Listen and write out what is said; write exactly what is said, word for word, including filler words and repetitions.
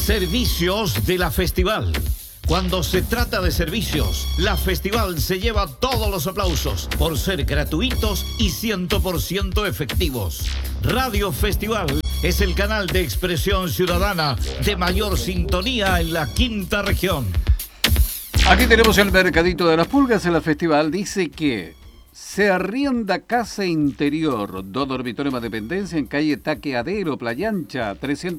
Servicios de la Festival. Cuando se trata de servicios, la Festival se lleva todos los aplausos por ser gratuitos y cien por ciento efectivos. Radio Festival es el canal de expresión ciudadana de mayor sintonía en la quinta región. Aquí tenemos el mercadito de las pulgas en la Festival. Dice que se arrienda casa interior, dos dormitorios más dependencia en calle Taqueadero, Playa Ancha, trescientos